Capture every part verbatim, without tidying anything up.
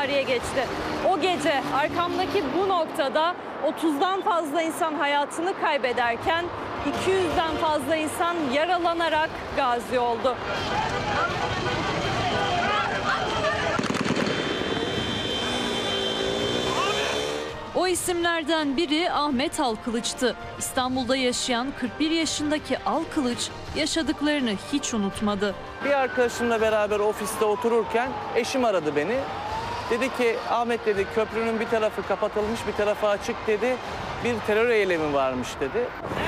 tarihe geçti. O gece arkamdaki bu noktada otuzdan fazla insan hayatını kaybederken iki yüzden fazla insan yaralanarak gazi oldu. O isimlerden biri Ahmet Alkılıç'tı. İstanbul'da yaşayan kırk bir yaşındaki Alkılıç yaşadıklarını hiç unutmadı. Bir arkadaşımla beraber ofiste otururken eşim aradı beni. Dedi ki Ahmet dedi köprünün bir tarafı kapatılmış bir tarafı açık dedi. Bir terör eylemi varmış dedi.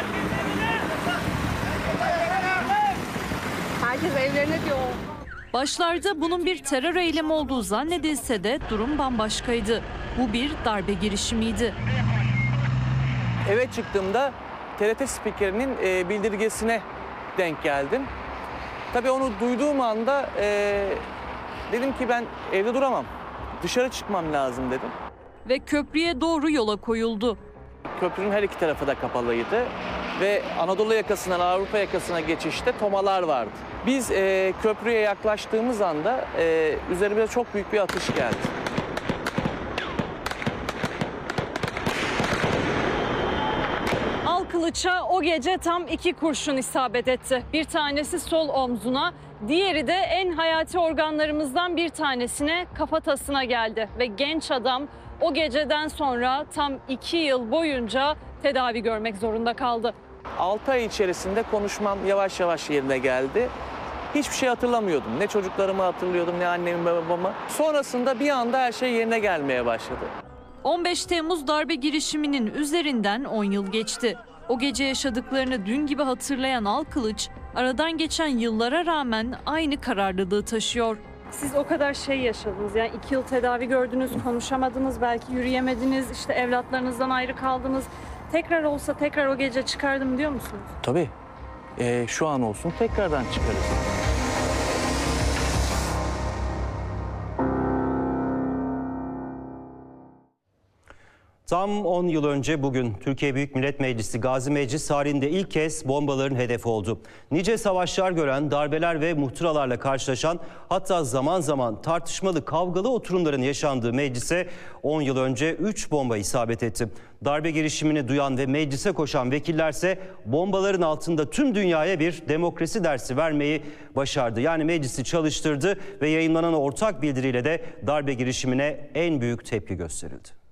Herkes evlerine diyor. Başlarda bunun bir terör eylemi olduğu zannedilse de durum bambaşkaydı. Bu bir darbe girişimiydi. Eve çıktığımda T R T spikerinin e, bildirgesine denk geldim. Tabii onu duyduğum anda e, dedim ki ben evde duramam. Dışarı çıkmam lazım dedim. Ve köprüye doğru yola koyuldu. Köprünün her iki tarafı da kapalıydı. Ve Anadolu yakasından Avrupa yakasına geçişte tomalar vardı. Biz e, köprüye yaklaştığımız anda e, üzerimize çok büyük bir atış geldi. Alkılıç'a o gece tam iki kurşun isabet etti. Bir tanesi sol omzuna, diğeri de en hayati organlarımızdan bir tanesine, kafatasına geldi. Ve genç adam o geceden sonra tam iki yıl boyunca tedavi görmek zorunda kaldı. altı ay içerisinde konuşmam yavaş yavaş yerine geldi. Hiçbir şey hatırlamıyordum. Ne çocuklarımı hatırlıyordum, ne annemi, babamı. Sonrasında bir anda her şey yerine gelmeye başladı. on beş Temmuz darbe girişiminin üzerinden on yıl geçti. O gece yaşadıklarını dün gibi hatırlayan Alkılıç, aradan geçen yıllara rağmen aynı kararlılığı taşıyor. Siz o kadar şey yaşadınız, yani iki yıl tedavi gördünüz, konuşamadınız, belki yürüyemediniz, işte evlatlarınızdan ayrı kaldınız. Tekrar olsa tekrar o gece çıkardım diyor musunuz? Tabii. Ee, şu an olsun tekrardan çıkarız. Tam on yıl önce bugün Türkiye Büyük Millet Meclisi Gazi Meclis tarihinde ilk kez bombaların hedefi oldu. Nice savaşlar gören, darbeler ve muhtıralarla karşılaşan, hatta zaman zaman tartışmalı, kavgalı oturumların yaşandığı meclise on yıl önce üç bomba isabet etti. Darbe girişimini duyan ve meclise koşan vekillerse bombaların altında tüm dünyaya bir demokrasi dersi vermeyi başardı. Yani meclisi çalıştırdı ve yayınlanan ortak bildiriyle de darbe girişimine en büyük tepki gösterildi.